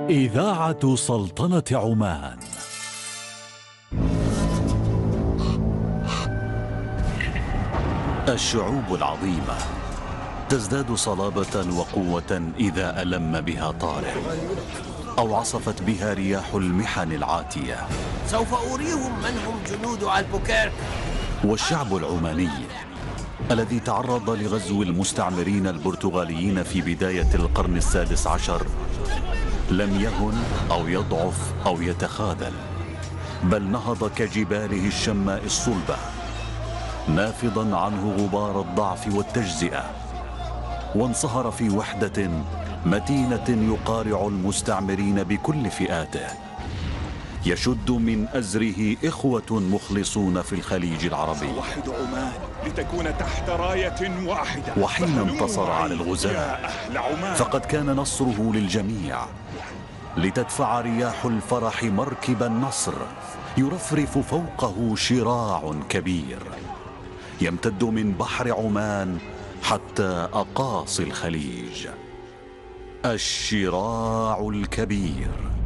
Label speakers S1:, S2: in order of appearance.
S1: إذاعة سلطنة عمان. الشعوب العظيمة تزداد صلابة وقوة إذا ألم بها طارئ أو عصفت بها رياح المحن العاتية.
S2: سوف أريهم من هم جنود ألبوكيرك.
S1: والشعب العماني الذي تعرض لغزو المستعمرين البرتغاليين في بداية القرن السادس عشر لم يهن أو يضعف أو يتخاذل، بل نهض كجباله الشماء الصلبة، نافضا عنه غبار الضعف والتجزئة، وانصهر في وحدة متينة يقارع المستعمرين بكل فئاته. يشد من أزره إخوة مخلصون في الخليج العربي.
S3: سوحد عمان لتكون تحت راية واحدة.
S1: وحين انتصر على الغزاة فقد كان نصره للجميع، لتدفع رياح الفرح مركب النصر يرفرف فوقه شراع كبير يمتد من بحر عمان حتى أقاصي الخليج. الشراع الكبير.